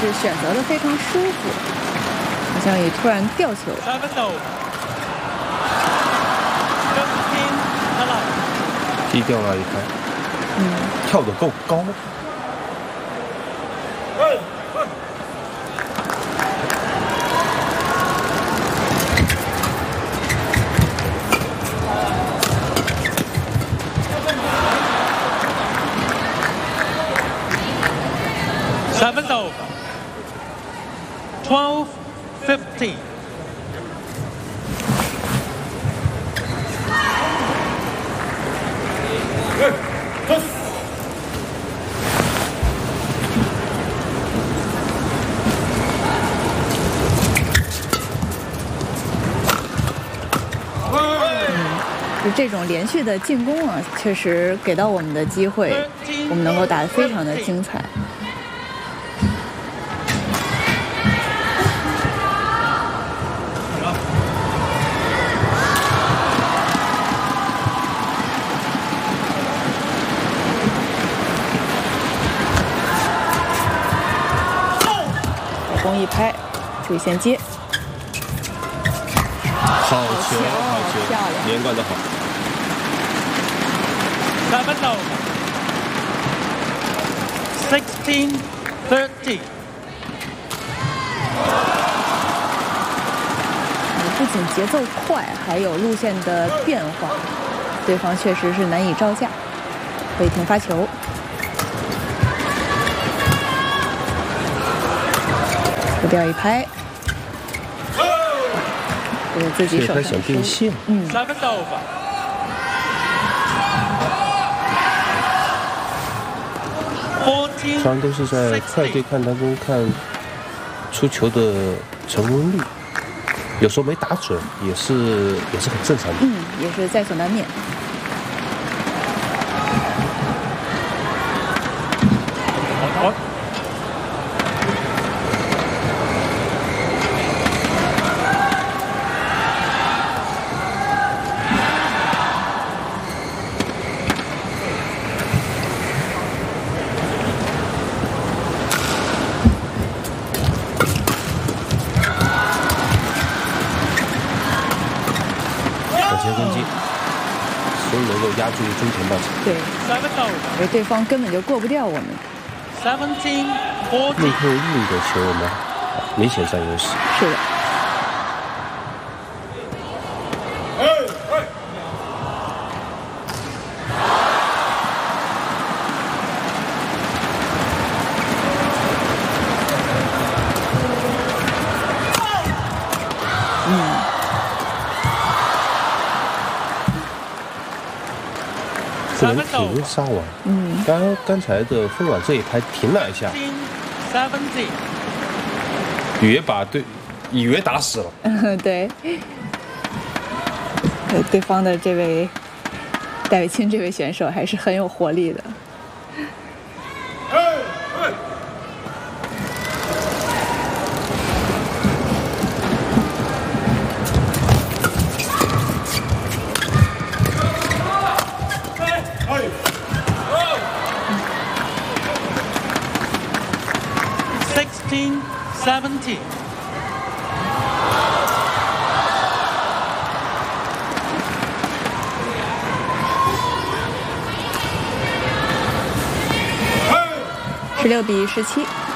是选择的非常舒服，好像也突然掉球。 踢掉了一拍，跳得够高。 7th over. 12-15. 就这种连续的进攻啊，确实给到我们的机会，我们能够打得非常的精彩。攻一拍，注意先接。 好球，好球， 漂亮， 连贯的好。 7th over. 16-13. 不仅节奏快，还有路线的变化，对方确实是难以招架。可以停发球。不掉一拍，这个自己手上想变线。 7th over. 常常都是在快对抗当中看出球的成功率，有时候没打准，也是很正常的。 也是在所难免。 能够压住中前半场。 对，而对方根本就过不掉我们。 17-14. 内后硬的球我们明显占优势。 是的。 不能停杀完。刚才的封网这一拍停了一下，以为打死了。 对，对方的这位戴伟清这位选手还是很有活力的。 17. 16-17。